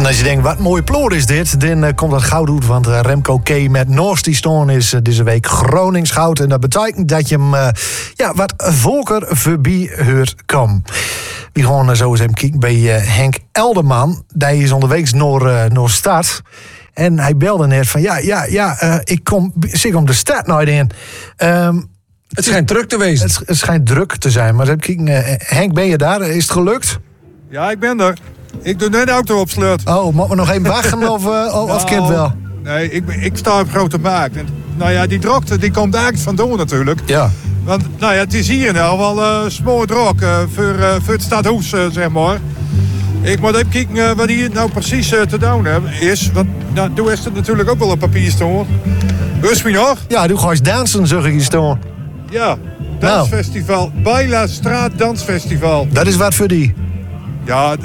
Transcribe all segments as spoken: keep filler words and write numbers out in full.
En als je denkt, wat mooi ploer is dit, dan uh, komt dat goud uit. Want uh, Remco K. met North die Stone is uh, deze week Gronings goud. En dat betekent dat je hem uh, ja, wat volker voorbij hoort komen. We gaan uh, zo eens even kijken bij uh, Henk Elderman. Die is onderwegs naar, uh, naar start. En hij belde net van, ja, ja, ja, uh, ik kom zich om de stad nooit in. Um, het schijnt druk te wezen. Het, het schijnt druk te zijn. Maar even kijken, uh, Henk, ben je daar? Is het gelukt? Ja, ik ben er. Ik doe net de auto op slot. Oh, moeten we nog even wachten of, uh, of nou, kind wel? Nee, ik, ik sta op Grote Markt. En, nou ja, die drokte die komt eigenlijk vandoor natuurlijk. Ja. Want nou ja, het is hier in elk geval uh, smoor drok uh, voor, uh, voor het stadhuis, uh, zeg maar. Ik moet even kijken uh, wat hier nou precies uh, te doen uh, is. Want nou, toen is het natuurlijk ook wel een papier staan. Rust me nog? Ja, doe gewoon dansen, zeg ik hier staan. Ja, dansfestival. Nou. Baila Straat Dansfestival. Dat is wat voor die. Ja,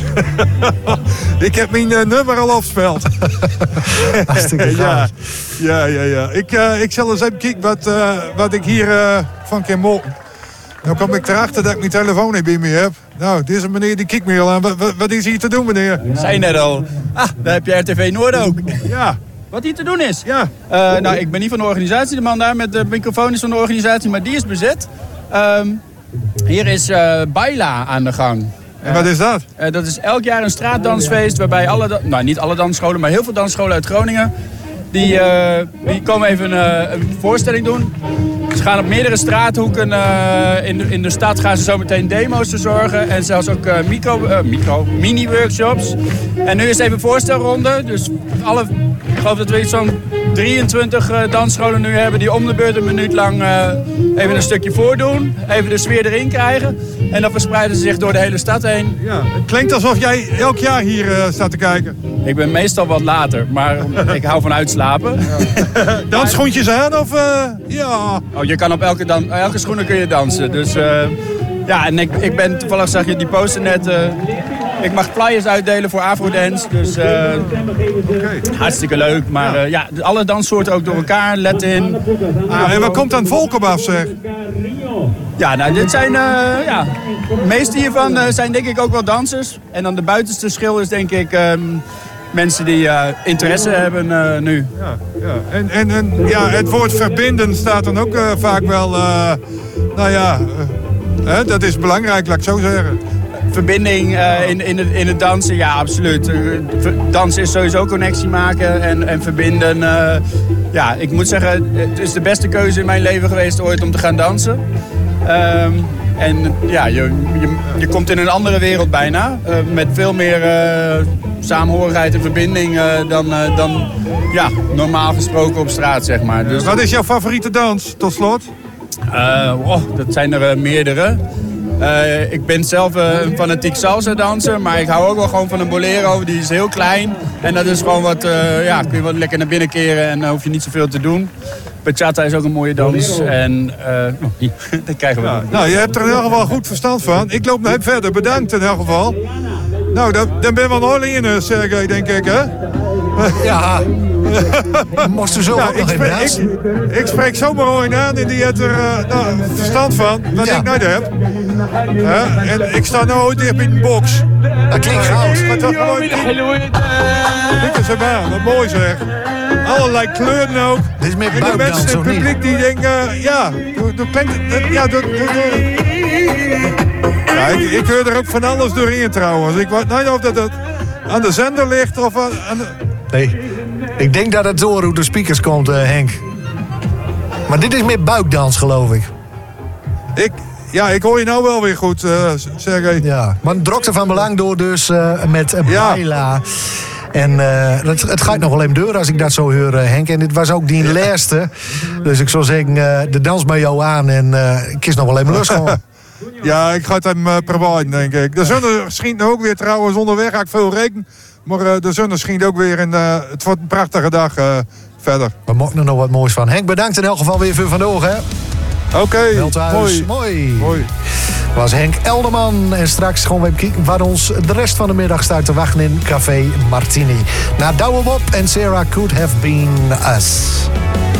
ik heb mijn uh, nummer al opgespeld. Hartstikke ja, ja, ja, ja. Ik, uh, ik zal eens even kijken wat, uh, wat ik hier uh, van kan mogen. Nou kom ik erachter dat ik mijn telefoon niet bij me heb. Nou, deze meneer die kijkt me al aan. Wat, wat, wat is hier te doen, meneer? Zijn net al. Ah, daar heb je R T V Noord ook. Ja. Wat hier te doen is? Ja. Uh, nou, ik ben niet van de organisatie. De man daar met de microfoon is van de organisatie, maar die is bezet. Um, hier is uh, Baila aan de gang. En wat is dat? Uh, dat is elk jaar een straatdansfeest waarbij alle, da- nou niet alle dansscholen, maar heel veel dansscholen uit Groningen, die, uh, die komen even uh, een voorstelling doen. Ze gaan op meerdere straathoeken uh, in, de, in de stad gaan ze zo meteen demo's verzorgen en zelfs ook uh, micro, uh, micro, mini-workshops. En nu is het even een voorstelronde, dus alle, ik geloof dat we iets van drieëntwintig uh, dansscholen nu hebben die om de beurt een minuut lang uh, even een stukje voordoen, even de sfeer erin krijgen. En dan verspreiden ze zich door de hele stad heen. Ja, het klinkt alsof jij elk jaar hier uh, staat te kijken. Ik ben meestal wat later, maar ik hou van uitslapen. Ja. Dansschoentjes aan of... Uh, ja. Oh, je kan op elke, dan, elke schoenen kun je dansen. Dus uh, ja, en ik, ik ben toevallig, zag je die poster net... Uh, ik mag flyers uitdelen voor Afrodance, dus uh, okay. Hartstikke leuk. Maar uh, ja, alle danssoorten ook door elkaar, let in. Ja, en waar komt dan volk op af, zeg? Ja, nou, dit zijn, uh, ja, de meeste hiervan uh, zijn denk ik ook wel dansers. En dan de buitenste schil is denk ik um, mensen die uh, interesse hebben uh, nu. Ja, ja. En, en, en ja, het woord verbinden staat dan ook uh, vaak wel, uh, nou ja, uh, hè, dat is belangrijk, laat ik zo zeggen. Verbinding uh, in, in, het, in het dansen, ja, absoluut. Uh, dansen is sowieso connectie maken en, en verbinden. Uh, ja, ik moet zeggen, het is de beste keuze in mijn leven geweest ooit om te gaan dansen. Um, en ja, je, je, je komt in een andere wereld bijna. Uh, met veel meer uh, samenhorigheid en verbinding uh, dan, uh, dan ja, normaal gesproken op straat, zeg maar. Dus, wat is jouw favoriete dans, tot slot? Uh, oh, dat zijn er uh, meerdere. Uh, ik ben zelf uh, een fanatiek salsa danser, maar ik hou ook wel gewoon van een bolero. Die is heel klein en dat is gewoon wat, uh, ja, kun je wat lekker naar binnen keren en dan hoef je niet zoveel te doen. Bachata is ook een mooie dans en uh, oh, dat krijgen we. Ja, nou, je hebt er in elk geval goed verstand van. Ik loop nog even verder, bedankt in elk geval. Nou, dan, dan ben je wel een in, uh, Sergej, denk ik, hè? Ja. Moest u zo ja, ook nog ik, spreek, ik, ik spreek zomaar ooit aan en die heeft er uh, nou, verstand van, wat ja. ik nooit heb. Uh, en ik sta nu ooit dicht in een box. Dat klinkt goud. Maar toch gewoon niet. Kijk eens aan, wat mooi zeg. Allerlei kleuren ook. Dit is meer en de mensen in het publiek niet. die denken, uh, ja, dat klinkt, uh, ja, dat, ja, ik, ik hoor er ook van alles doorheen trouwens. Ik weet niet of dat het aan de zender ligt of aan, aan de... Nee, ik denk dat het door hoe de speakers komt, uh, Henk. Maar dit is meer buikdans, geloof ik. Ik, ja, ik hoor je nou wel weer goed, uh, Sergej. Ja, maar het drokte van belang door dus uh, met uh, Baila. Ja. En uh, het, het gaat nog wel even deur als ik dat zo hoor, uh, Henk. En dit was ook die ja. laatste. Dus ik zou zeggen, uh, de dans met jou aan en uh, ik kies nog wel even lust gewoon. Ja, ik ga het hem uh, proberen, denk ik. De zon schijnt ook weer trouwens onderweg, ga ik veel regen. Maar uh, de zon schijnt ook weer en uh, het wordt een prachtige dag uh, verder. We mochten er nog wat moois van. Henk, bedankt in elk geval weer voor vandaag, hè? Oké, okay. mooi. mooi. Mooi. Was Henk Elderman. En straks gaan we even kijken waar ons de rest van de middag staat te wachten in Café Martini. Na Douwe Bob en Sarah Could Have Been Us.